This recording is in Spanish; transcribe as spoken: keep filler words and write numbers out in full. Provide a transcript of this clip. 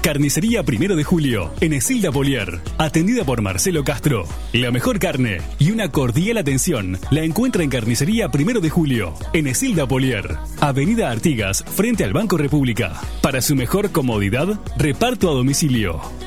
Carnicería Primero de Julio, en Esilda Polier, atendida por Marcelo Castro. La mejor carne y una cordial atención la encuentra en Carnicería Primero de Julio, en Esilda Polier, Avenida Artigas, frente al Banco República. Para su mejor comodidad, reparto a domicilio.